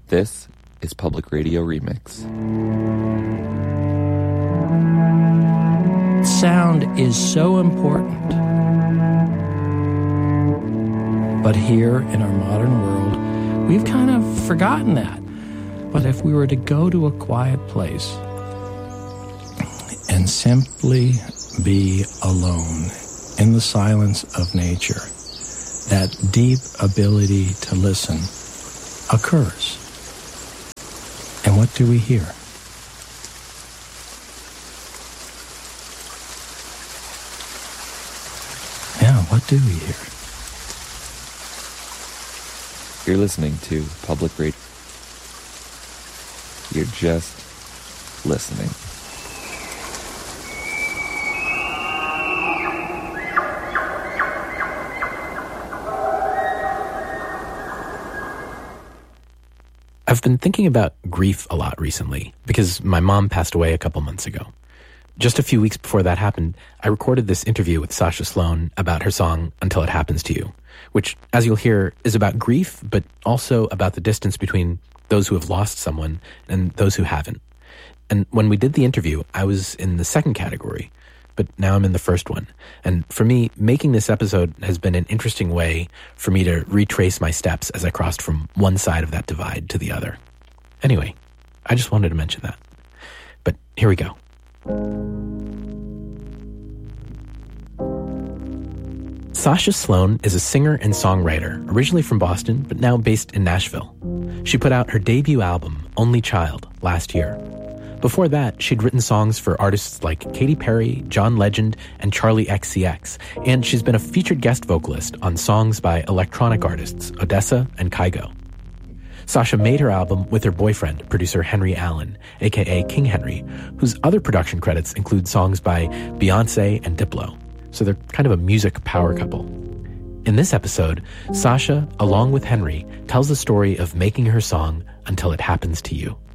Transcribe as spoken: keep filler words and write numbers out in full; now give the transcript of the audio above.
This is Public Radio Remix. Sound is so important. But here in our modern world, we've kind of forgotten that. But if we were to go to a quiet place and simply be alone in the silence of nature, that deep ability to listen occurs. And what do we hear? Yeah, what do we hear? You're listening to Public Radio. You're just listening. I've been thinking about grief a lot recently because my mom passed away a couple months ago. Just a few weeks before that happened, I recorded this interview with Sasha Sloan about her song Until It Happens to You, which, as you'll hear, is about grief, but also about the distance between those who have lost someone and those who haven't. And when we did the interview, I was in the second category, but now I'm in the first one. And for me, making this episode has been an interesting way for me to retrace my steps as I crossed from one side of that divide to the other. Anyway, I just wanted to mention that. But here we go. Sasha Sloan is a singer and songwriter, originally from Boston, but now based in Nashville. She put out her debut album, Only Child, last year. Before that, she'd written songs for artists like Katy Perry, John Legend, and Charlie X C X, and she's been a featured guest vocalist on songs by electronic artists Odessa and Kygo. Sasha made her album with her boyfriend, producer Henry Allen, aka King Henry, whose other production credits include songs by Beyonce and Diplo. So they're kind of a music power couple. In this episode, Sasha, along with Henry, tells the story of making her song Until It Happens to You.